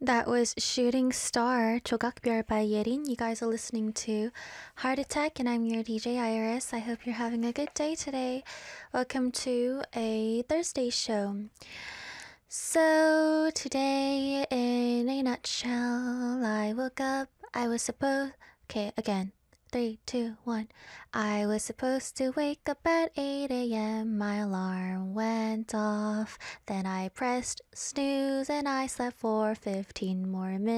That was Shooting Star, 조각별 by Yerin. You guys are listening to Heart Attack, and I'm your DJ Iris. I hope you're having a good day today. Welcome to a Thursday show. So, today, in a nutshell, I woke up, I was supposed. Okay, again. 3, 2, 1. I was supposed to wake up at 8 a.m. My alarm went off. Then I pressed snooze and I slept for 15 more minutes.